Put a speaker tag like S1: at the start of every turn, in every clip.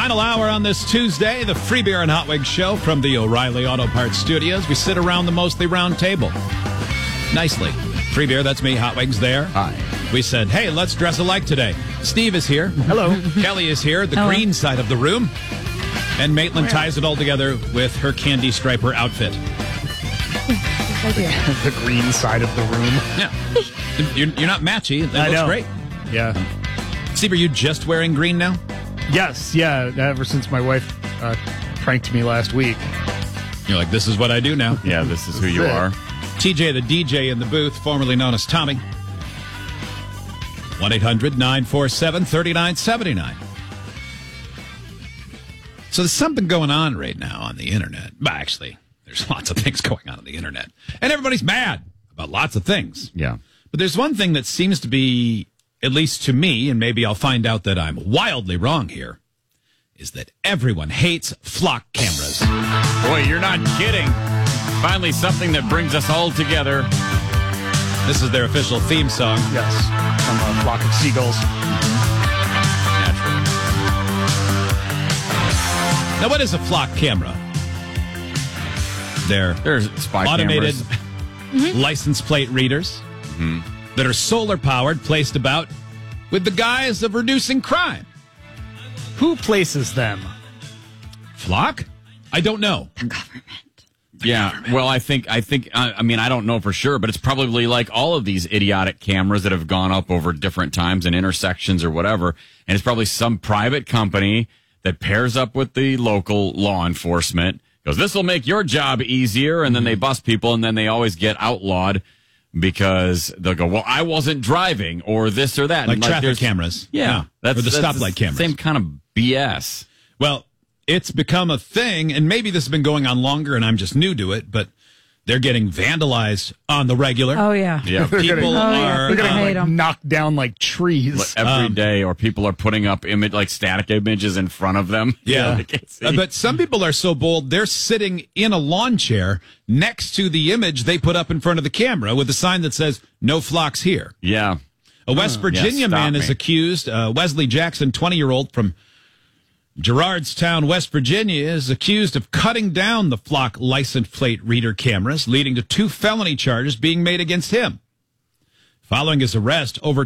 S1: Final hour on this Tuesday, the Free Beer and Hot Wings show from the O'Reilly Auto Parts Studios. We sit around the mostly round table. Nicely. Free Beer, that's me. Hot Wings there.
S2: Hi.
S1: We said, hey, let's dress alike today. Steve is here.
S2: Hello.
S1: Kelly is here, the green side of the room. And Maitland ties it all together with her candy striper outfit.
S2: The green side of the room.
S1: Yeah. You're not matchy. That looks great.
S2: Yeah.
S1: Steve, are you just wearing green now?
S2: Yes, yeah. Ever since my wife pranked me last week.
S1: You're like, this is what I do now.
S3: Yeah, this is who you are.
S1: TJ, the DJ in the booth, formerly known as Tommy. 1-800-947-3979. So there's something going on right now on the internet. Well, actually, there's lots of things going on the internet. And everybody's mad about lots of things.
S3: Yeah.
S1: But there's one thing that seems to be, at least to me, and maybe I'll find out that I'm wildly wrong here, is that everyone hates flock cameras.
S3: Boy, you're not kidding. Finally, something that brings us all together.
S1: This is their official theme song.
S2: Yes, from a flock of seagulls.
S1: Naturally. Now, what is a flock camera?
S3: There's spy
S1: automated
S3: cameras.
S1: license plate readers that are solar powered, placed about with the guise of reducing crime.
S2: Who places them?
S1: Flock? I don't know.
S4: The government.
S3: Yeah, well, I don't know for sure, but it's probably like all of these idiotic cameras that have gone up over different times and intersections or whatever. And it's probably some private company that pairs up with the local law enforcement, goes, this will make your job easier. And then they bust people, and then they always get outlawed because they'll go, well, I wasn't driving or this or that.
S1: Like
S3: and
S1: traffic cameras.
S3: Yeah.
S1: Or the stoplight cameras.
S3: Same kind of BS.
S1: Well, it's become a thing, and maybe this has been going on longer and I'm just new to it, but they're getting vandalized on the regular.
S4: Oh, yeah.
S3: Yeah.
S1: People are
S2: They're getting knocked down like trees.
S3: Every day, or people are putting up static images in front of them.
S1: Yeah.
S3: They can't see.
S1: But some people are so bold, they're sitting in a lawn chair next to the image they put up in front of the camera with a sign that says, no flocks here.
S3: Yeah.
S1: A West Virginia man is accused, Wesley Jackson, 20-year-old from Gerardstown, West Virginia, is accused of cutting down the flock license plate reader cameras, leading to 2 felony charges being made against him. Following his arrest, over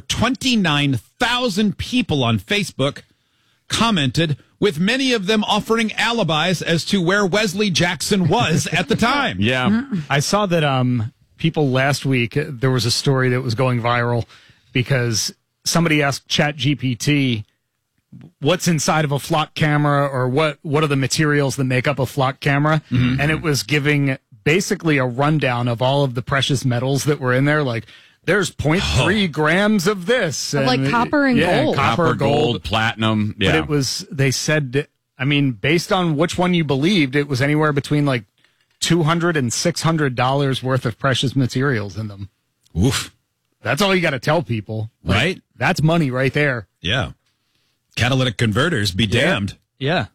S1: 29,000 people on Facebook commented, with many of them offering alibis as to where Wesley Jackson was at the time.
S3: Yeah.
S2: I saw that people last week, there was a story that was going viral because somebody asked ChatGPT, what's inside of a flock camera, or what are the materials that make up a flock camera? Mm-hmm. And it was giving basically a rundown of all of the precious metals that were in there. Like, there's 0.3 grams of this.
S4: And like copper and gold.
S3: Copper, gold, platinum. Yeah.
S2: But they said, based on which one you believed, it was anywhere between like $200 and $600 worth of precious materials in them.
S1: Oof.
S2: That's all you got to tell people.
S1: Right?
S2: That's money right there.
S1: Yeah. Catalytic converters, be damned.
S2: Yeah.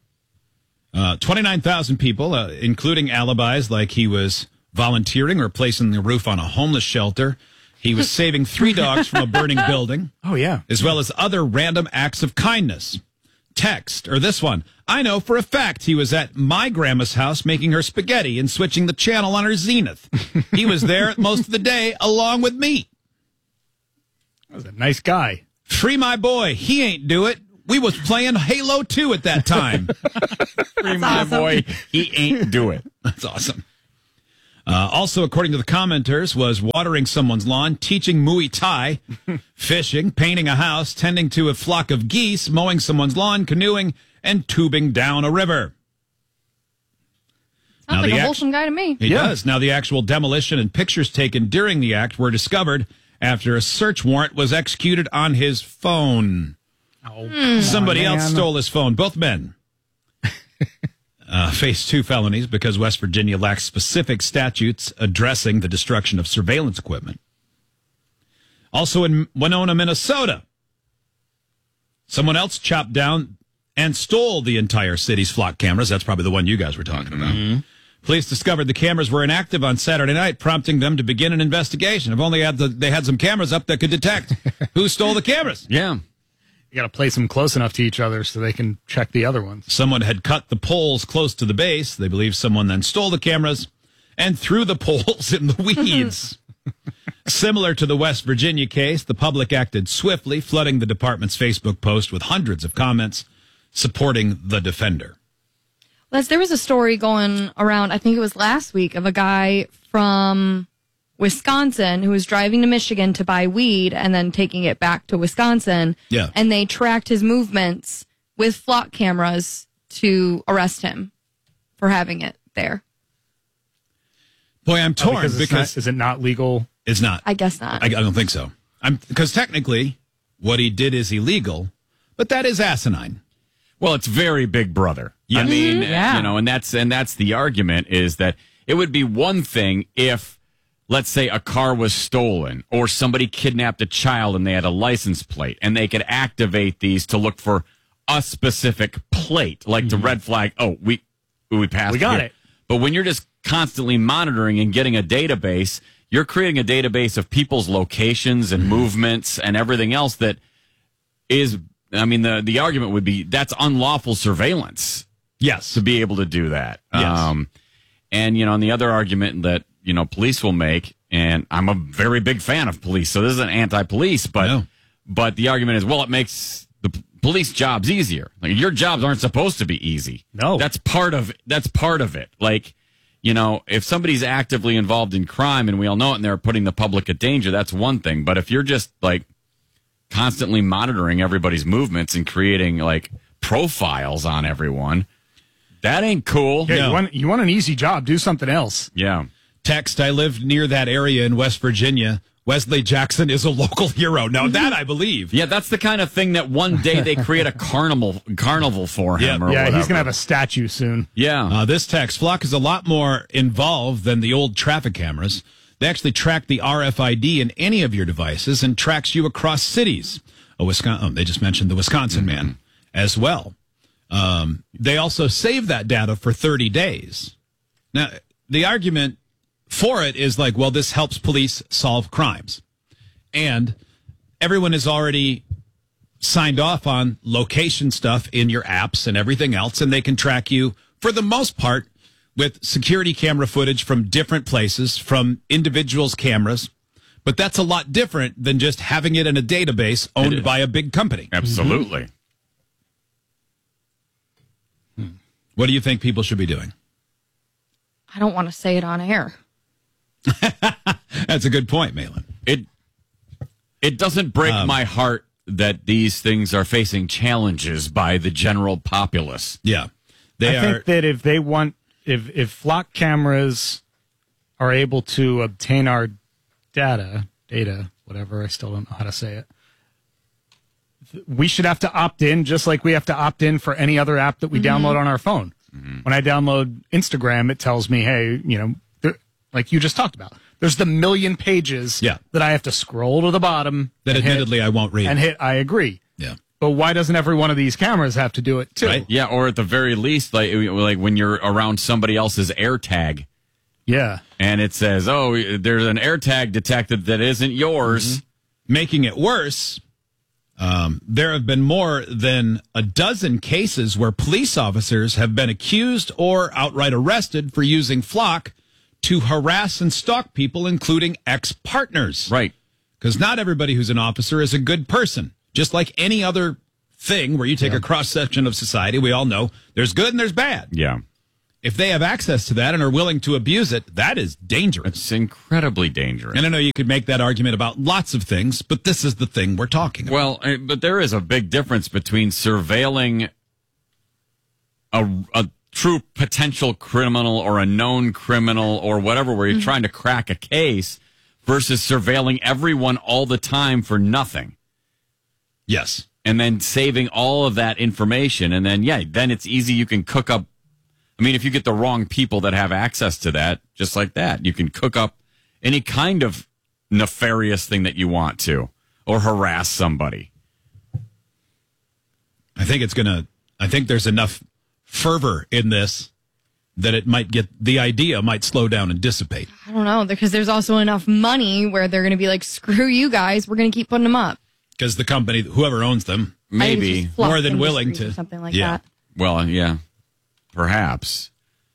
S1: 29,000 people, including alibis like he was volunteering or placing the roof on a homeless shelter. He was saving 3 dogs from a burning building.
S2: Oh, yeah.
S1: As well as other random acts of kindness. Text, or this one. I know for a fact he was at my grandma's house making her spaghetti and switching the channel on her Zenith. He was there most of the day along with me.
S2: That was a nice guy.
S1: Free my boy. He ain't do it. We was playing Halo 2 at that time.
S3: Free my boy. He ain't do it.
S1: That's awesome. Also, according to the commenters, was watering someone's lawn, teaching Muay Thai, fishing, painting a house, tending to a flock of geese, mowing someone's lawn, canoeing, and tubing down a river.
S4: Sounds like a wholesome guy to me.
S1: He does. Now, the actual demolition and pictures taken during the act were discovered after a search warrant was executed on his phone. Somebody else stole his phone. Both men face 2 felonies because West Virginia lacks specific statutes addressing the destruction of surveillance equipment. Also in Winona, Minnesota, someone else chopped down and stole the entire city's flock cameras. That's probably the one you guys were talking about. Mm-hmm. Police discovered the cameras were inactive on Saturday night, prompting them to begin an investigation. If only they had some cameras up that could detect who stole the cameras.
S3: Yeah.
S2: You got to place them close enough to each other so they can check the other ones.
S1: Someone had cut the poles close to the base. They believe someone then stole the cameras and threw the poles in the weeds. Similar to the West Virginia case, the public acted swiftly, flooding the department's Facebook post with hundreds of comments supporting the defender.
S4: Les, there was a story going around, I think it was last week, of a guy from Wisconsin who was driving to Michigan to buy weed and then taking it back to Wisconsin.
S1: Yeah.
S4: And they tracked his movements with flock cameras to arrest him for having it there.
S1: Boy, I'm torn
S2: because is it not legal?
S1: It's not.
S4: I guess not.
S1: I don't think so. Because technically, what he did is illegal, but that is asinine.
S3: Well, it's very Big Brother.
S1: Yes.
S3: I mean,
S4: Yeah.
S3: and that's the argument, is that it would be one thing if, let's say, a car was stolen or somebody kidnapped a child and they had a license plate and they could activate these to look for a specific plate, like the red flag. Oh, we passed.
S2: We got
S3: here.
S2: it.
S3: But when you're just constantly monitoring and getting a database, you're creating a database of people's locations and movements and everything else that is, I mean, the argument would be that's unlawful surveillance.
S1: Yes.
S3: To be able to do that.
S1: Yes.
S3: And, and the other argument that, police will make, and I'm a very big fan of police, so this isn't anti-police, but the argument is, well, it makes the police jobs easier. Like, your jobs aren't supposed to be easy.
S2: No.
S3: That's part of it. Like, if somebody's actively involved in crime and we all know it and they're putting the public at danger, that's one thing. But if you're just like constantly monitoring everybody's movements and creating like profiles on everyone, that ain't cool.
S2: Yeah,
S1: No.
S2: you want an easy job, do something else.
S3: Yeah.
S1: Text, I live near that area in West Virginia. Wesley Jackson is a local hero. Now that I believe.
S3: Yeah, that's the kind of thing that one day they create a carnival for him. Or
S2: Yeah,
S3: whatever.
S2: he's going to have a statue soon.
S3: Yeah.
S1: This text, Flock is a lot more involved than the old traffic cameras. They actually track the RFID in any of your devices and tracks you across cities. They just mentioned the Wisconsin man as well. They also save that data for 30 days. Now, the argument for it is like, well, this helps police solve crimes. And everyone is already signed off on location stuff in your apps and everything else, and they can track you, for the most part, with security camera footage from different places, from individuals' cameras. But that's a lot different than just having it in a database owned by a big company.
S3: Absolutely.
S1: What do you think people should be doing?
S4: I don't want to say it on air.
S1: That's a good point, Malin.
S3: It doesn't break my heart that these things are facing challenges by the general populace.
S1: Yeah.
S2: I think that if they want, if flock cameras are able to obtain our data, whatever, I still don't know how to say it, we should have to opt in just like we have to opt in for any other app that we download on our phone. When I download Instagram, it tells me, hey, like you just talked about, there's the million pages that I have to scroll to the bottom.
S1: That admittedly I won't read.
S2: And hit, I agree.
S1: Yeah.
S2: But why doesn't every one of these cameras have to do it too?
S1: Right.
S3: Yeah, or at the very least, like when you're around somebody else's AirTag.
S2: Yeah.
S3: And it says, oh, there's an AirTag detected that isn't yours.
S1: Making it worse, there have been more than a dozen cases where police officers have been accused or outright arrested for using Flock to harass and stalk people, including ex-partners.
S3: Right.
S1: Because not everybody who's an officer is a good person. Just like any other thing where you take a cross-section of society, we all know there's good and there's bad.
S3: Yeah.
S1: If they have access to that and are willing to abuse it, that is dangerous.
S3: It's incredibly dangerous.
S1: And I know you could make that argument about lots of things, but this is the thing we're talking about.
S3: Well, but there is a big difference between surveilling a true potential criminal or a known criminal or whatever, where you're trying to crack a case, versus surveilling everyone all the time for nothing.
S1: Yes.
S3: And then saving all of that information. And then, then it's easy. You can cook up. I mean, if you get the wrong people that have access to that, just like that, you can cook up any kind of nefarious thing that you want to, or harass somebody.
S1: I think there's enough fervor in this that it might the idea might slow down and dissipate.
S4: I don't know, because there's also enough money where they're going to be like, screw you guys, we're going to keep putting them up.
S1: Because the company, whoever owns them,
S3: Maybe.
S1: More than willing to.
S4: Or something like that.
S3: Well, yeah, perhaps.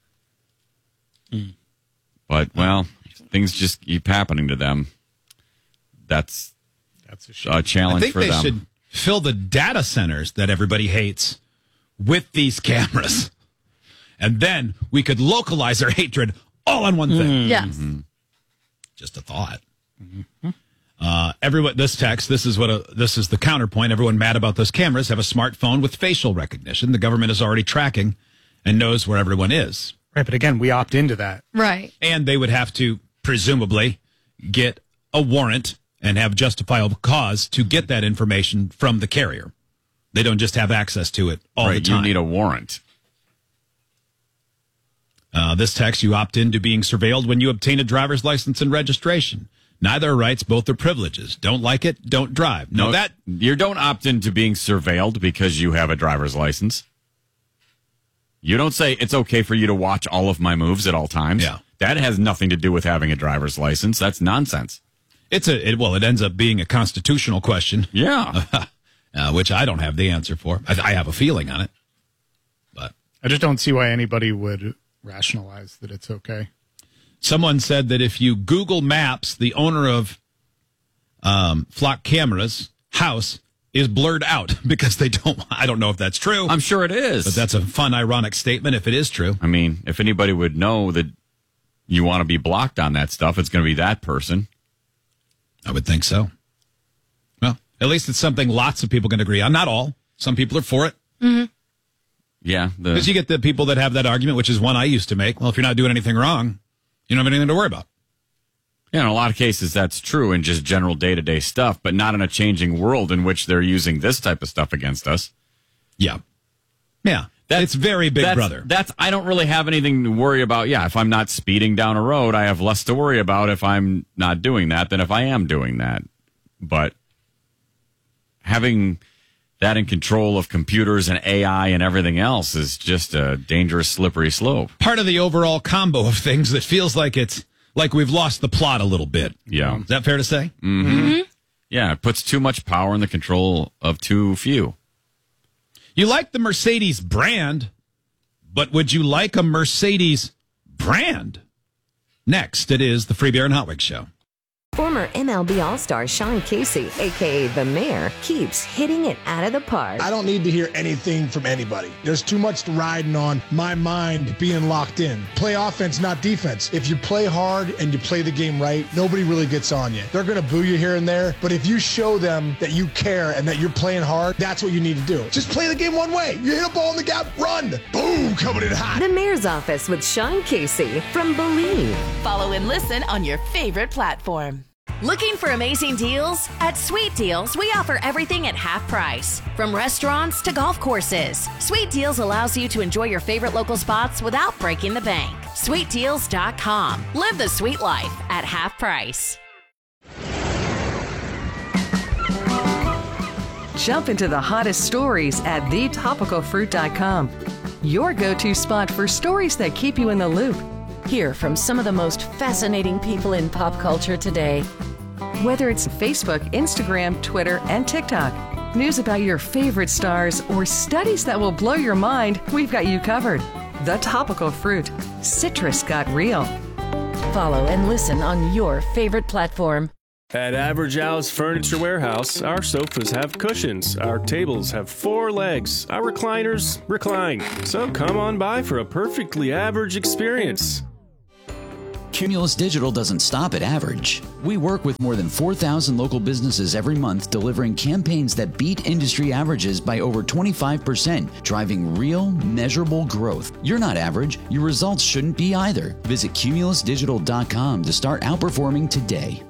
S3: But, well, things just keep happening to them. That's a challenge for them.
S1: I think they should fill the data centers that everybody hates with these cameras. And then we could localize our hatred all on one thing.
S4: Yes.
S3: Mm-hmm.
S1: Just a thought. Everyone, this is the counterpoint. Everyone mad about those cameras have a smartphone with facial recognition. The government is already tracking and knows where everyone is.
S2: Right, but again, we opt into that.
S4: Right.
S1: And they would have to presumably get a warrant and have justifiable cause to get that information from the carrier. They don't just have access to it all the time.
S3: You need a warrant.
S1: This text, you opt into being surveilled when you obtain a driver's license and registration. Neither are rights, both are privileges. Don't like it, don't drive.
S3: No, you don't opt into being surveilled because you have a driver's license. You don't say it's okay for you to watch all of my moves at all times.
S1: Yeah.
S3: That has nothing to do with having a driver's license. That's nonsense.
S1: It ends up being a constitutional question.
S3: Yeah.
S1: Which I don't have the answer for. I have a feeling on it. But
S2: I just don't see why anybody would rationalize that it's okay.
S1: Someone said that if you Google Maps, the owner of Flock Cameras' house is blurred out because they don't. I don't know if that's true.
S3: I'm sure it is.
S1: But that's a fun, ironic statement if it is true.
S3: I mean, if anybody would know that you want to be blocked on that stuff, it's going to be that person.
S1: I would think so. Well, at least it's something lots of people can agree on. Not all. Some people are for it.
S4: Mm-hmm.
S3: Yeah.
S1: Because you get the people that have that argument, which is one I used to make. Well, if you're not doing anything wrong, you don't have anything to worry about.
S3: Yeah, in a lot of cases, that's true in just general day-to-day stuff, but not in a changing world in which they're using this type of stuff against us.
S1: Yeah. Yeah. It's very Big Brother.
S3: I don't really have anything to worry about. Yeah, if I'm not speeding down a road, I have less to worry about if I'm not doing that than if I am doing that. But having that in control of computers and AI and everything else is just a dangerous, slippery slope.
S1: Part of the overall combo of things that feels like it's like we've lost the plot a little bit.
S3: Yeah.
S1: Is that fair to say?
S3: Mm-hmm. Yeah, it puts too much power in the control of too few.
S1: You like the Mercedes brand, but would you like a Mercedes brand? Next, it is the Free Beer and Hot Wings Show.
S5: Former MLB All-Star Sean Casey, a.k.a. The Mayor, keeps hitting it out of the park.
S6: I don't need to hear anything from anybody. There's too much riding on my mind being locked in. Play offense, not defense. If you play hard and you play the game right, nobody really gets on you. They're going to boo you here and there, but if you show them that you care and that you're playing hard, that's what you need to do. Just play the game one way. You hit a ball in the gap, run. Boom, coming in hot.
S5: The Mayor's Office with Sean Casey from Believe.
S7: Follow and listen on your favorite platform. Looking for amazing deals? At Sweet Deals, we offer everything at half price. From restaurants to golf courses, Sweet Deals allows you to enjoy your favorite local spots without breaking the bank. SweetDeals.com. Live the sweet life at half price.
S8: Jump into the hottest stories at thetopicalfruit.com. Your go-to spot for stories that keep you in the loop.
S5: Hear from some of the most fascinating people in pop culture today.
S8: Whether it's Facebook, Instagram, Twitter, and TikTok, news about your favorite stars, or studies that will blow your mind, we've got you covered. The Topical Fruit. Citrus got real.
S5: Follow and listen on your favorite platform.
S9: At Average Al's Furniture Warehouse, our sofas have cushions, our tables have 4 legs, our recliners recline. So come on by for a perfectly average experience.
S10: Cumulus Digital doesn't stop at average. We work with more than 4,000 local businesses every month, delivering campaigns that beat industry averages by over 25%, driving real, measurable growth. You're not average. Your results shouldn't be either. Visit cumulusdigital.com to start outperforming today.